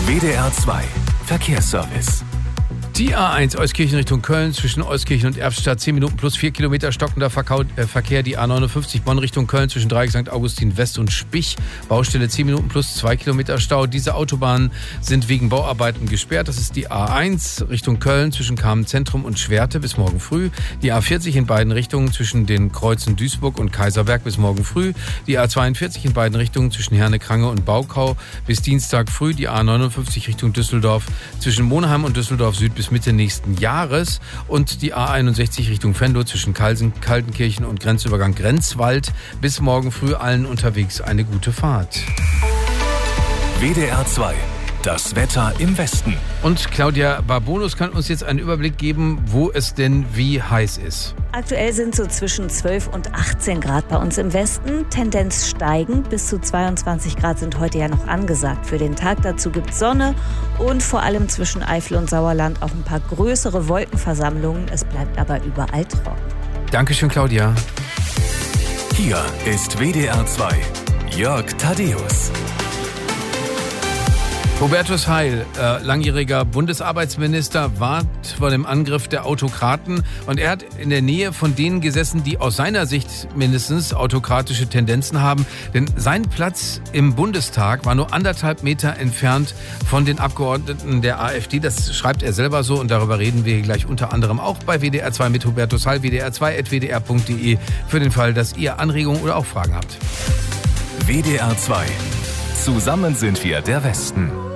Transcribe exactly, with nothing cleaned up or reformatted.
W D R zwei Verkehrsservice. Die A eins Euskirchen Richtung Köln zwischen Euskirchen und Erftstadt zehn Minuten plus vier Kilometer stockender Verkehr. Die A neunundfünfzig Bonn Richtung Köln zwischen Dreieck Sankt Augustin West und Spich. Baustelle zehn Minuten plus zwei Kilometer Stau. Diese Autobahnen sind wegen Bauarbeiten gesperrt. Das ist die A eins Richtung Köln zwischen Kamen Zentrum und Schwerte bis morgen früh. Die A vierzig in beiden Richtungen zwischen den Kreuzen Duisburg und Kaiserberg bis morgen früh. Die A zweiundvierzig in beiden Richtungen zwischen Herne-Krange und Baukau bis Dienstag früh. Die A neunundfünfzig Richtung Düsseldorf zwischen Monheim und Düsseldorf Süd bis Mitte nächsten Jahres und die A einundsechzig Richtung Venlo zwischen Kalsen, Kaltenkirchen und Grenzübergang Grenzwald. Bis morgen früh allen unterwegs eine gute Fahrt. W D R zwei. Das Wetter im Westen. Und Claudia Barbonus kann uns jetzt einen Überblick geben, wo es denn wie heiß ist. Aktuell sind so zwischen zwölf und achtzehn Grad bei uns im Westen. Tendenz steigend. Bis zu zweiundzwanzig Grad sind heute ja noch angesagt für den Tag. Dazu gibt es Sonne und vor allem zwischen Eifel und Sauerland auch ein paar größere Wolkenversammlungen. Es bleibt aber überall trocken. Dankeschön, Claudia. Hier ist W D R zwei. Jörg Thaddeus. Hubertus Heil, äh, langjähriger Bundesarbeitsminister, warnt vor dem Angriff der Autokraten. Und er hat in der Nähe von denen gesessen, die aus seiner Sicht mindestens autokratische Tendenzen haben. Denn sein Platz im Bundestag war nur anderthalb Meter entfernt von den Abgeordneten der AfD. Das schreibt er selber so und darüber reden wir gleich unter anderem auch bei W D R zwei mit Hubertus Heil. W D R zwei at w d r punkt d e für den Fall, dass ihr Anregungen oder auch Fragen habt. W D R zwei. Zusammen sind wir der Westen.